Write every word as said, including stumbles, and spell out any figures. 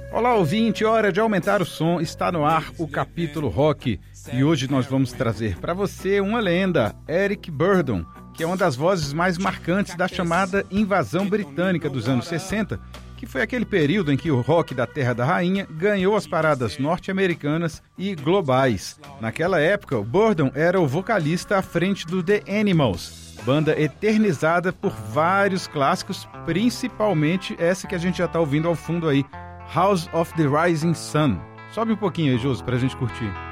Olá, ouvinte, hora de aumentar o som, está no ar o capítulo rock. E hoje nós vamos trazer para você uma lenda, Eric Burdon, que é uma das vozes mais marcantes da chamada invasão britânica dos anos sessenta, que foi aquele período em que o rock da Terra da Rainha ganhou as paradas norte-americanas e globais. Naquela época, o Burdon era o vocalista à frente do The Animals, banda eternizada por vários clássicos, principalmente essa que a gente já está ouvindo ao fundo aí, House of the Rising Sun. Sobe um pouquinho aí, Josi, pra gente curtir.